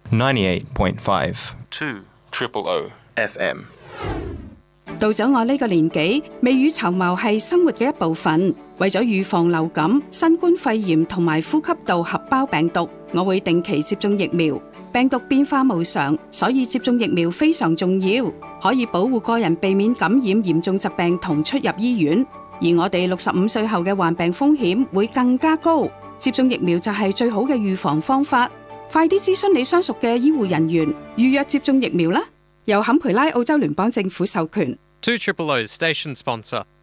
98.5 2 FM。 到咗我呢個年紀，未雨綢繆係生活嘅一部分。為咗預防流感、新冠肺炎同埋呼吸道合胞病毒，我會定期接種疫苗。病毒變化無常，所以接種疫苗非常重要，可以保護個人避免感染嚴重疾病同出入醫院。而我哋65歲後嘅患病風險會更加高，接種疫苗就係最好嘅預防方法。快啲諮詢你相熟嘅醫護人員，預約接種疫苗啦！由坎培拉澳洲聯邦政府授權。 2 Station Sponsor